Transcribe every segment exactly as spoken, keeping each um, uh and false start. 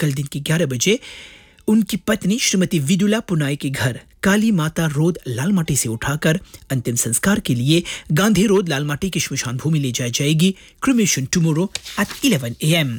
कल दिन के ग्यारह बजे उनकी पत्नी श्रीमती विदुला पुनाई के घर काली माता रोड लालमाटी से उठाकर अंतिम संस्कार के लिए गांधी रोड लालमाटी की श्मशान भूमि ले जाई जाएगी। Cremation tomorrow at eleven A M.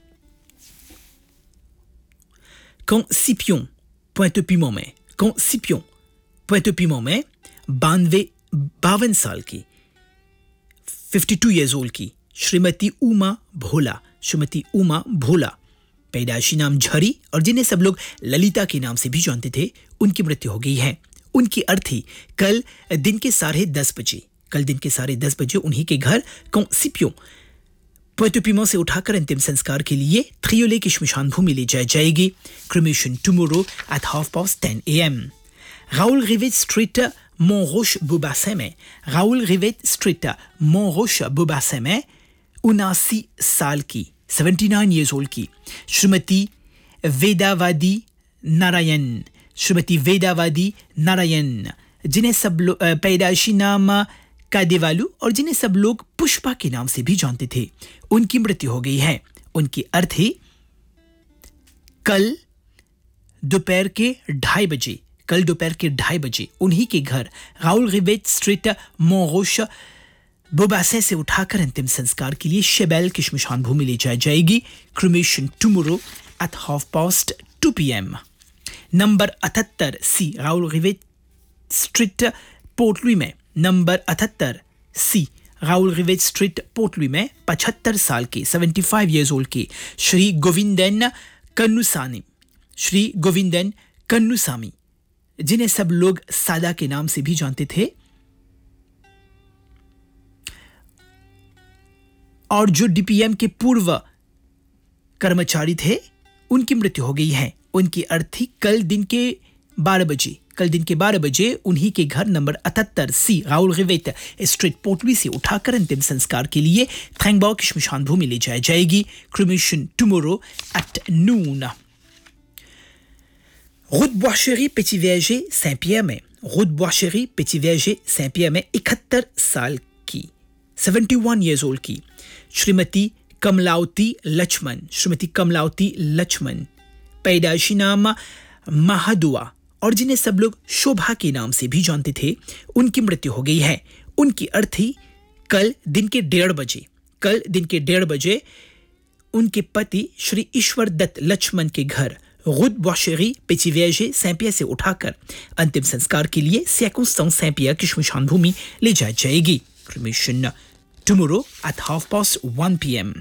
Concipion, Pointe-Piment में Concipion, Pointe-Piment में बानवे बावन साल की बावन इयर्स ओल्ड की श्रीमती उमा भोला श्रीमती उमा भोला पैदाइशी नाम झरी और जिन्हें सब लोग ललिता के नाम से भी जानते थे, उनकी मृत्यु हो गई है। उनकी अर्थी कल दिन के साढ़े दस बजे कल दिन के साढ़े दस बजे उन्हीं के घर Concipion Pointe-Piment से उठाकर अंतिम संस्कार के लिए थ्रियोले की श्मशान भूमि ले जाई जाएगी। Cremation tomorrow at half past ten A M. Raul rivet street मोंरोच बोबासे में राउल रिवेट स्ट्रीट मोंरोच बोबासे में उनासी साल की सेवेंटी नाइन ईयर्स ओल्ड की श्रीमती वेदावादी नारायण श्रीमती वेदावादी नारायण जिन्हें सब लोग पैदाइशी नाम कादेवालू और जिन्हें सब लोग पुष्पा के नाम से भी जानते थे, उनकी मृत्यु हो गई है। उनकी अर्थी कल दोपहर के ढाई बजे कल दोपहर के ढाई बजे उन्हीं के घर राउल रिवेट स्ट्रीट मोंरोच बोबासे से उठाकर अंतिम संस्कार के लिए शेबेल की श्मशान भूमि ले जाई जाएगी। Cremation tomorrow at half past to P M. Number अठहत्तर सी राउल रिवेट स्ट्रीट पोर्टलुई में नंबर अठहत्तर सी राउल रिवेट स्ट्रीट पोर्टलुई में पचहत्तर साल के सेवेंटी फाइव ईयर्स ओल्ड के श्री गोविंदन कन्नुसामी श्री गोविंदन कन्नुसामी जिन्हें सब लोग सादा के नाम से भी जानते थे और जो डीपीएम के पूर्व कर्मचारी थे, उनकी मृत्यु हो गई है। उनकी अर्थी कल दिन के बारह बजे कल दिन के बारह बजे उन्हीं के घर नंबर अठहत्तर सी राउल रिवेट स्ट्रीट पोर्टलुई से उठाकर अंतिम संस्कार के लिए थैंगबाओ की श्मशान भूमि ले जाई जाएगी। Cremation tomorrow at noon. रोute Boischerie Petit Verger Saint-Pierre में रोute Boischerie Petit Verger Saint-Pierre में इकहत्तर साल की इकहत्तर ईयर्स ओल्ड की श्रीमती कमलावती लक्ष्मण श्रीमती कमलावती लक्ष्मण पैदाइशी नाम महादुआ और जिन्हें सब लोग शोभा के नाम से भी जानते थे, उनकी मृत्यु हो गई है। उनकी अर्थी कल दिन के डेढ़ बजे कल दिन के डेढ़ बजे उनके पति श्री ईश्वर दत्त लक्ष्मण के घर रोute Boischerie Petit Verger Saint-Pierre से उठाकर अंतिम संस्कार के लिए Circonstance Saint-Pierre की श्मशान भूमि ले जाई जाएगी। Cremation tomorrow at half past one P M.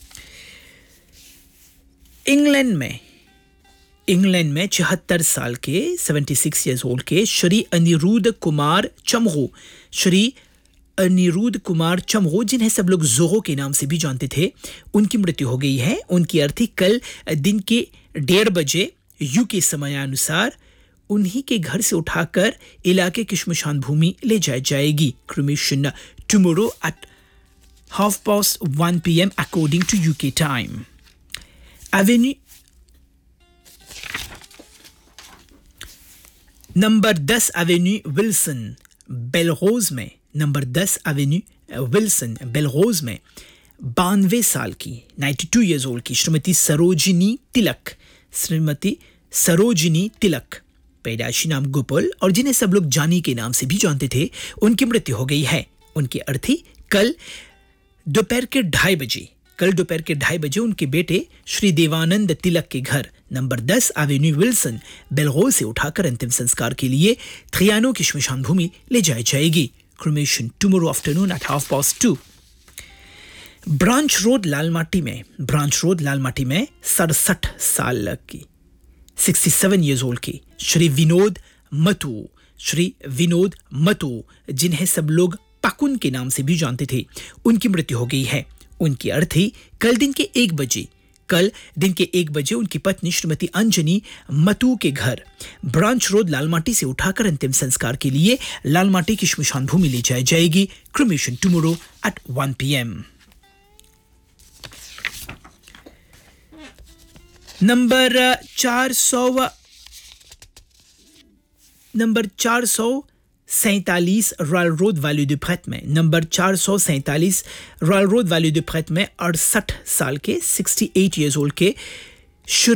England में इंग्लैंड में छिहत्तर साल के सेवेंटी सिक्स ईयर्स ओल्ड के श्री अनिरुद्ध कुमार चमगो श्री अनिरुद्ध कुमार चमगो जिन्हें सब लोग जोहो के नाम से भी जानते थे, उनकी मृत्यु हो गई है। उनकी अर्थी कल दिन के डेढ़ बजे यूके समयानुसार उन्हीं के घर से उठाकर इलाके की श्मशान भूमि ले जाई जाएगी। Cremation tomorrow at half past one P M according to UK time. Avenue number दस एवेन्यू विल्सन बेलरोज में नंबर दस एवेन्यू विल्सन बेलरोज में बानवे साल की बानवे ईयर्स ओल्ड की श्रीमती सरोजिनी तिलक श्रीमती सरोजिनी तिलक पैदाइशी नाम गोपाल और जिन्हें सब लोग जानी के नाम से भी जानते थे, उनकी मृत्यु हो गई है। उनकी अर्थी कल दोपहर के ढाई बजे कल दोपहर के ढाई बजे उनके बेटे श्री देवानंद तिलक के घर नंबर दस एवेन्यू विल्सन बेलरोज से उठाकर अंतिम संस्कार के लिए थ्रियानो की श्मशान भूमि ले जाई जाएगी। Cremation tomorrow afternoon at half past to. Branch road Lalmati में ब्रांच रोड लालमाटी में सड़सठ साल की सड़सठ ईयर्स ओल्ड की श्री विनोद मतू श्री विनोद मतू जिन्हें सब लोग पाकुन के नाम से भी जानते थे, उनकी मृत्यु हो गई है। उनकी अर्थी कल दिन के एक बजे कल दिन के एक बजे उनकी पत्नी श्रीमती अंजनी मतू के घर ब्रांच रोड लालमाटी से उठाकर अंतिम संस्कार के लिए लालमाटी की श्मशान भूमि ले जाई जाएगी। Cremation tomorrow at one P M. Number चार सौ नंबर चार सौ सैतालीस रॉयल रोड वैल्यू दे प्रेट में नंबर चार सौ सैतालीस रॉयल रोड वैल्यू दे प्रेट में अड़सठ साल के अड़सठ ईयर्स ओल्ड के